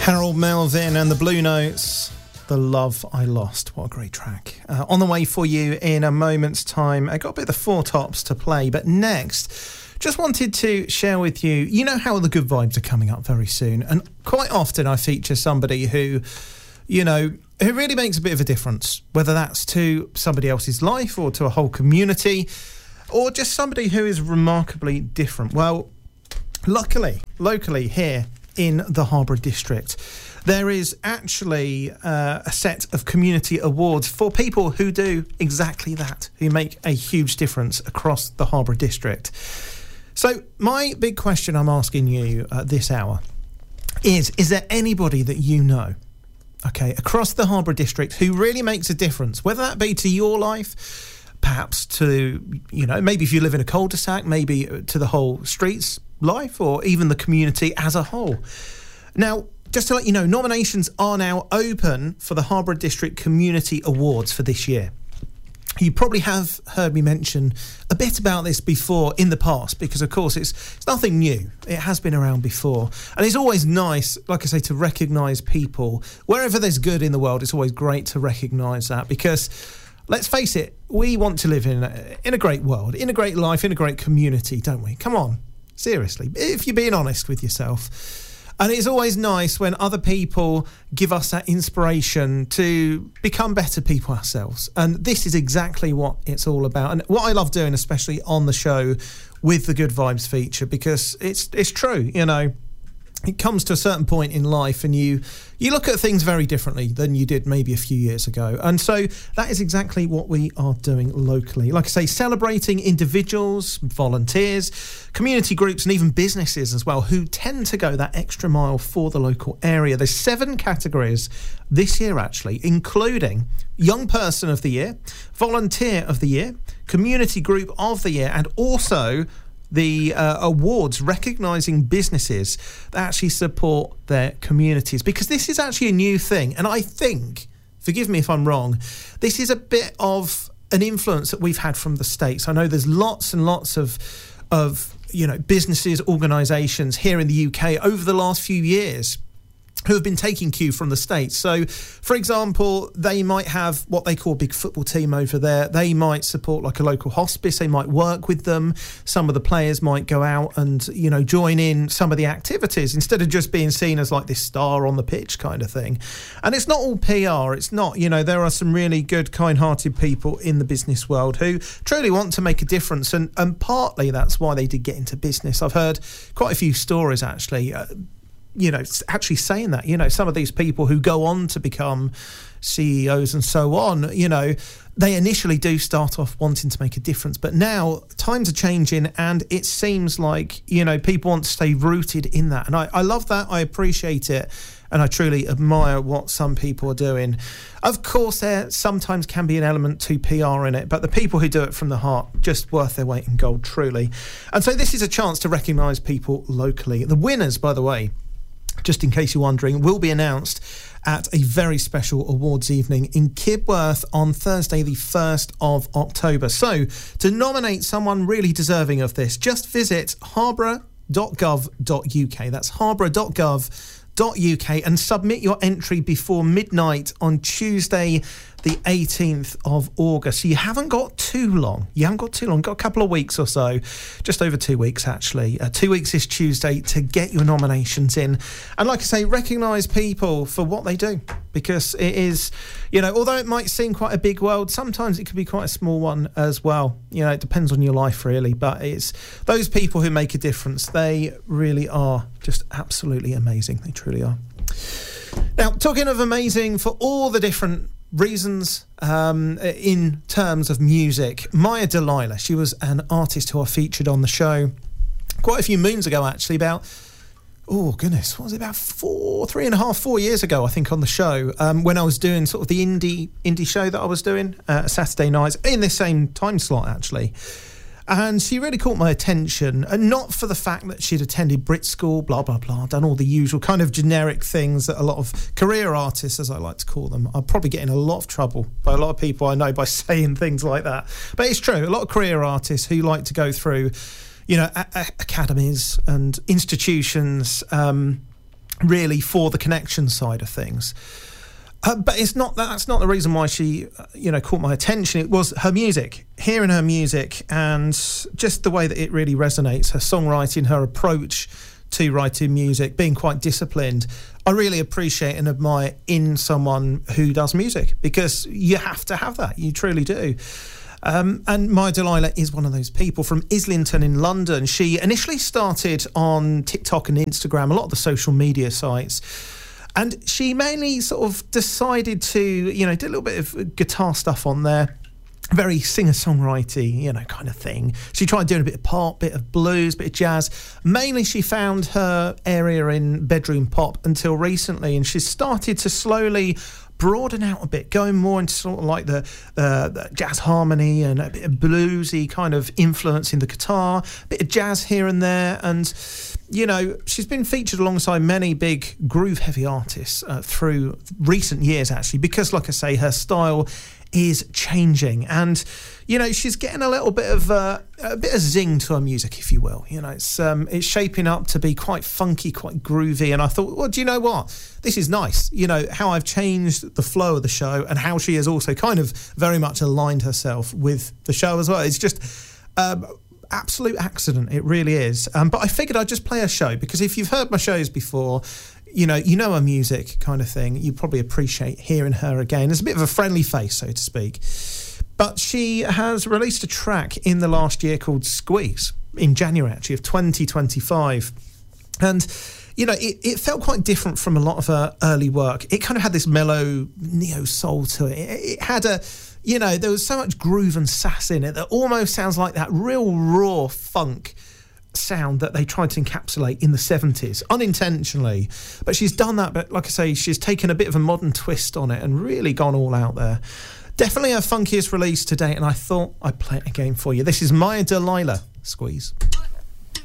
Harold Melvin and the Blue Notes, The Love I Lost. What a great track. On the way for you in a moment's time. I got a bit of the Four Tops to play, but next, just wanted to share with you, you know how the good vibes are coming up very soon, and quite often I feature somebody who, you know, who really makes a bit of a difference, whether that's to somebody else's life or to a whole community, or just somebody who is remarkably different. Well, luckily, locally here in the Harborough District, there is actually a set of community awards for people who do exactly that, who make a huge difference across the Harborough District. So my big question I'm asking you this hour is there anybody that you know, okay, across the Harborough District who really makes a difference, whether that be to your life, perhaps to, you know, maybe if you live in a cul-de-sac, maybe to the whole streets life, or even the community as a whole. Now, just to let you know, nominations are now open for the Harborough District Community Awards for this year. You probably have heard me mention a bit about this before in the past, because of course it's nothing new. It has been around before, and it's always nice, like I say, to recognise people wherever there's good in the world. It's always great to recognise that, because let's face it, we want to live in a great world, in a great life, in a great community, don't we? Come on. Seriously, if you're being honest with yourself. And it's always nice when other people give us that inspiration to become better people ourselves. And this is exactly what it's all about. And what I love doing, especially on the show with the Good Vibes feature, because it's true, you know. It comes to a certain point in life and you look at things very differently than you did maybe a few years ago. And so that is exactly what we are doing locally. Like I say, celebrating individuals, volunteers, community groups, and even businesses as well, who tend to go that extra mile for the local area. There's 7 categories this year, actually, including Young Person of the Year, Volunteer of the Year, Community Group of the Year, and also the awards recognising businesses that actually support their communities, because this is actually a new thing. And I think, forgive me if I'm wrong, this is a bit of an influence that we've had from the States. I know there's lots and lots of you know, businesses, organisations here in the UK over the last few years who have been taking cue from the States. So, for example, they might have what they call a big football team over there. They might support like a local hospice. They might work with them. Some of the players might go out and, you know, join in some of the activities instead of just being seen as like this star on the pitch kind of thing. And it's not all PR. It's not, you know, there are some really good, kind-hearted people in the business world who truly want to make a difference. And partly that's why they did get into business. I've heard quite a few stories, actually, you know, actually saying that, you know, some of these people who go on to become CEOs and so on, you know, they initially do start off wanting to make a difference. But now times are changing and it seems like, you know, people want to stay rooted in that. And I love that. I appreciate it. And I truly admire what some people are doing. Of course, there sometimes can be an element to PR in it, but the people who do it from the heart, just worth their weight in gold, truly. And so this is a chance to recognise people locally. The winners, by the way, just in case you're wondering, will be announced at a very special awards evening in Kibworth on Thursday, the 1st of October. So, to nominate someone really deserving of this, just visit harborough.gov.uk. That's harborough.gov.uk and submit your entry before midnight on Tuesday, the 18th of August. So you haven't got too long. Got a couple of weeks or so. Just over 2 weeks, actually. 2 weeks this Tuesday to get your nominations in. And like I say, recognise people for what they do. Because it is, you know, although it might seem quite a big world, sometimes it can be quite a small one as well. You know, it depends on your life, really. But it's those people who make a difference. They really are just absolutely amazing. They truly are. Now, talking of amazing for all the different reasons in terms of music, Maya Delilah, she was an artist who I featured on the show quite a few moons ago, actually, about, oh goodness, what was it, about 4 years ago, I think, on the show, when I was doing sort of the indie show that I was doing Saturday nights in this same time slot, actually. And she really caught my attention, and not for the fact that she'd attended Brit School, blah, blah, blah, done all the usual kind of generic things that a lot of career artists, as I like to call them, are probably getting a lot of trouble by a lot of people I know by saying things like that. But it's true, a lot of career artists who like to go through, you know, academies and institutions, really for the connection side of things. But that's not the reason why she, caught my attention. It was her music, hearing her music, and just the way that it really resonates, her songwriting, her approach to writing music, being quite disciplined. I really appreciate and admire in someone who does music, because you have to have that. You truly do. And Maya Delilah is one of those people from Islington in London. She initially started on TikTok and Instagram, a lot of the social media sites. And she mainly sort of decided to, do a little bit of guitar stuff on there. Very singer-songwriter, kind of thing. She tried doing a bit of pop, bit of blues, bit of jazz. Mainly she found her area in bedroom pop until recently, and she's started to slowly broaden out a bit, going more into sort of like the jazz harmony and a bit of bluesy kind of influence in the guitar, a bit of jazz here and there. And she's been featured alongside many big groove-heavy artists through recent years, actually, because, like I say, her style is changing, and she's getting a little bit of zing to her music, if you will. It's shaping up to be quite funky, quite groovy. And I thought, well, do you know what? This is nice. How I've changed the flow of the show, and how she has also kind of very much aligned herself with the show as well. It's just absolute accident. It really is. But I figured I'd just play her show, because if you've heard my shows before, you know her music kind of thing, you probably appreciate hearing her again. There's a bit of a friendly face, so to speak. But she has released a track in the last year called Squeeze, in January, actually, of 2025. And, it felt quite different from a lot of her early work. It kind of had this mellow neo-soul to it. It had there was so much groove and sass in it that almost sounds like that real raw funk sound that they tried to encapsulate in the 70s, unintentionally. But she's done that, but like I say, she's taken a bit of a modern twist on it and really gone all out there. Definitely her funkiest release to date, and I thought I'd play it again for you. This is Maya Delilah, Squeeze.